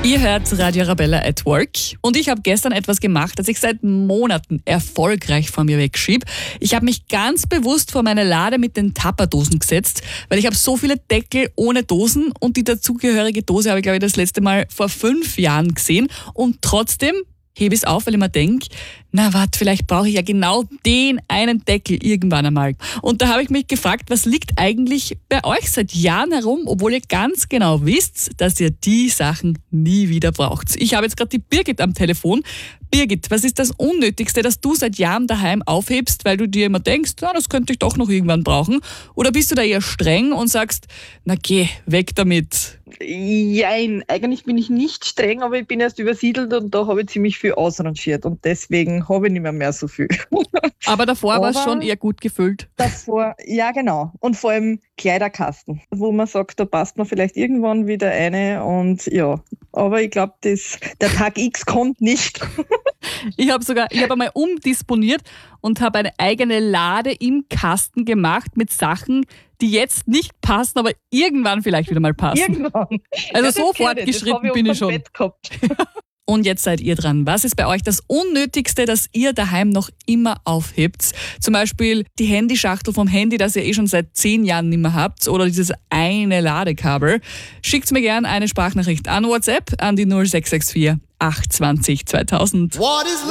Ihr hört Radio Arabella at Work und ich habe gestern etwas gemacht, das ich seit Monaten erfolgreich vor mir wegschiebe. Ich habe mich ganz bewusst vor meine Lade mit den Tupperdosen gesetzt, weil ich habe so viele Deckel ohne Dosen und die dazugehörige Dose habe ich, glaube ich, das letzte Mal vor 5 Jahren gesehen und trotzdem hebe ich es auf, weil ich mir denke, na warte, vielleicht brauche ich ja genau den einen Deckel irgendwann einmal. Und da habe ich mich gefragt, was liegt eigentlich bei euch seit Jahren herum, obwohl ihr ganz genau wisst, dass ihr die Sachen nie wieder braucht. Ich habe jetzt gerade die Birgit am Telefon. Birgit, was ist das Unnötigste, das du seit Jahren daheim aufhebst, weil du dir immer denkst, na, das könnte ich doch noch irgendwann brauchen? Oder bist du da eher streng und sagst, na geh, weg damit? Jein, eigentlich bin ich nicht streng, aber ich bin erst übersiedelt und da habe ich ziemlich viel ausrangiert und deswegen habe ich nicht mehr so viel. Aber davor war es schon eher gut gefüllt. Davor, ja genau. Und vor allem Kleiderkasten, wo man sagt, da passt man vielleicht irgendwann wieder eine und ja. Aber ich glaube, der Tag X kommt nicht. Ich habe einmal umdisponiert und habe eine eigene Lade im Kasten gemacht mit Sachen, die jetzt nicht passen, aber irgendwann vielleicht wieder mal passen. Irgendwann. Also so fortgeschritten bin ich schon. Und jetzt seid ihr dran. Was ist bei euch das Unnötigste, das ihr daheim noch immer aufhebt? Zum Beispiel die Handyschachtel vom Handy, das ihr schon seit 10 Jahren nicht mehr habt, oder dieses eine Ladekabel. Schickt mir gerne eine Sprachnachricht an WhatsApp an die 0664 820 2000.